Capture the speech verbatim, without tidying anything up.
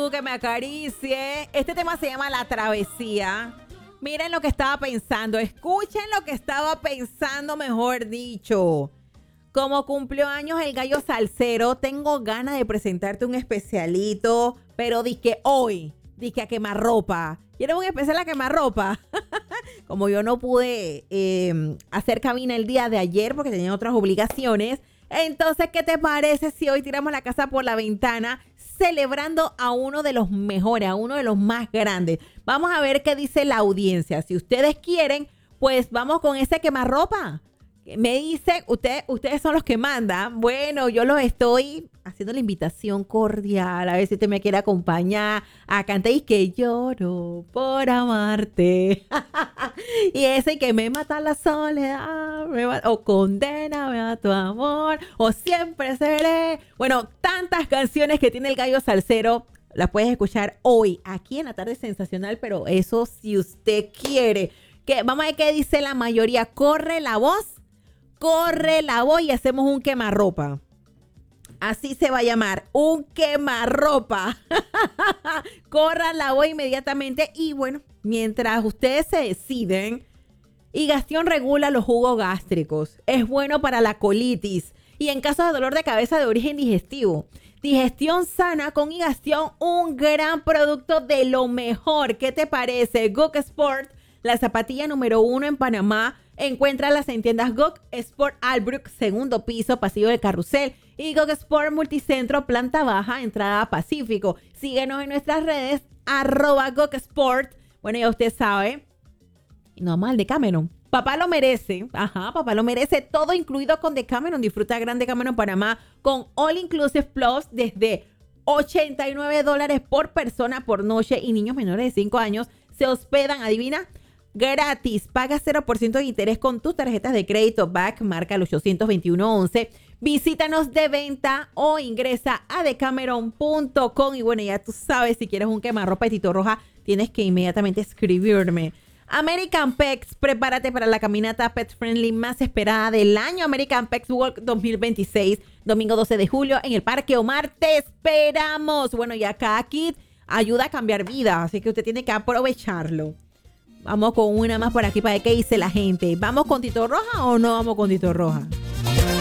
tú que me acaricie. Este tema se llama La Travesía. Miren lo que estaba pensando. Escuchen lo que estaba pensando, mejor dicho. Como cumplió años el gallo salsero, tengo ganas de presentarte un especialito, pero dizque hoy, dizque a quemarropa. ¿Quieres un especial a quemarropa? Como yo no pude eh, hacer cabina el día de ayer porque tenía otras obligaciones, entonces, ¿qué te parece si hoy tiramos la casa por la ventana celebrando a uno de los mejores, a uno de los más grandes? Vamos a ver qué dice la audiencia. Si ustedes quieren, pues vamos con ese quemarropa. Me dicen, usted, ustedes son los que mandan. Bueno, yo los estoy haciendo la invitación cordial. A ver si usted me quiere acompañar a cantar y que lloro por amarte. Y ese y que me mata la soledad, me mata, o condéname a tu amor, o siempre seré. Bueno, tantas canciones que tiene el gallo salsero. Las puedes escuchar hoy aquí en La Tarde Sensacional, pero eso si usted quiere. Que, vamos a ver qué dice la mayoría. Corre la voz. Corre la voz y hacemos un quemarropa. Así se va a llamar, un quemarropa. Corran la voz inmediatamente. Y bueno, mientras ustedes se deciden, Higastión regula los jugos gástricos. Es bueno para la colitis y en caso de dolor de cabeza de origen digestivo. Digestión sana con Higastión, un gran producto de lo mejor. ¿Qué te parece? Gok Sport, la zapatilla número uno en Panamá. Encuéntralas en tiendas Gok Sport Albrook, segundo piso, pasillo del Carrusel. Y Gok Sport Multicentro, planta baja, entrada Pacífico. Síguenos en nuestras redes, arroba Gok Sport. Bueno, ya usted sabe. Y no mal de Cameron. Papá lo merece. Ajá, papá lo merece. Todo incluido con Decameron. Disfruta Gran Decameron Panamá con All Inclusive Plus desde ochenta y nueve dólares por persona por noche. Y niños menores de cinco años se hospedan, adivina, gratis. Paga cero por ciento de interés con tus tarjetas de crédito Back, marca el ochocientos veintiuno once. Visítanos de venta o ingresa a decameron punto com. Y bueno, ya tú sabes, si quieres un quemarropa de Tito Roja, tienes que inmediatamente escribirme. American Pets, prepárate para la caminata pet friendly más esperada del año. American Pets Walk dos mil veintiséis, domingo doce de julio en el Parque Omar. Te esperamos. Bueno, ya cada kit ayuda a cambiar vida, así que usted tiene que aprovecharlo. Vamos con una más por aquí para ver qué dice la gente. ¿Vamos con Tito Roja o no vamos con Tito Roja?